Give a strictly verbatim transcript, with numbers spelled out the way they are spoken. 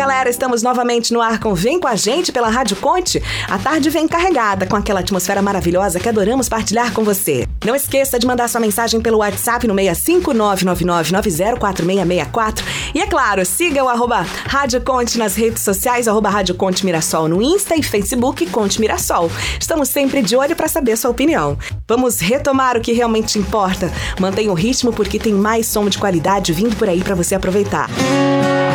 galera, estamos novamente no ar com Vem Com a Gente pela Rádio Conte. A tarde vem carregada com aquela atmosfera maravilhosa que adoramos partilhar com você. Não esqueça de mandar sua mensagem pelo WhatsApp no seis cinco nove nove nove nove zero quatro seis seis quatro. E é claro, siga o arroba Rádio Conte nas redes sociais, arroba Rádio Conte Mirassol no Insta e Facebook Conte Mirassol. Estamos sempre de olho para saber sua opinião. Vamos retomar o que realmente importa. Mantenha o ritmo porque tem mais som de qualidade vindo por aí para você aproveitar.